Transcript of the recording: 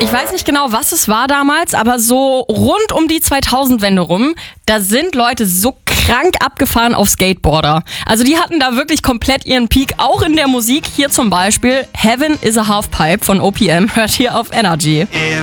Ich weiß nicht genau, was es war damals, aber so rund um die 2000-Wende rum, da sind Leute so krank abgefahren auf Skateboarder. Also die hatten da wirklich komplett ihren Peak, auch in der Musik. Hier zum Beispiel Heaven is a Halfpipe von OPM, hört hier auf Energy.